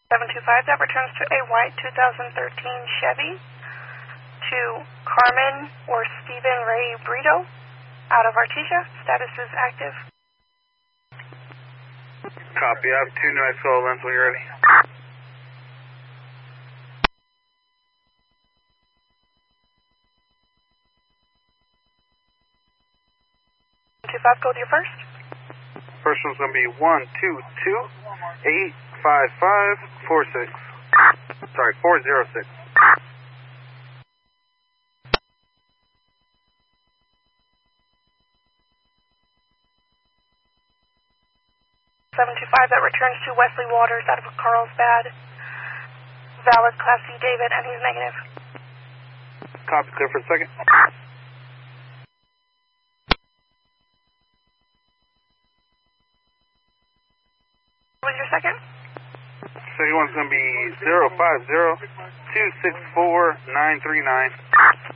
725, that returns to a white 2013 Chevy to Carmen or Stephen Ray Brito out of Artesia. Status is active. Copy. I have 2 nice call lens when you're ready. 25, go with your first. First one's going to be 122-855-46. Sorry, 406. 725, that returns to Wesley Waters out of Carlsbad. Valid Class C David, and he's negative. Copy, clear for a second. What was your second? Second one's going to be 050-264-939.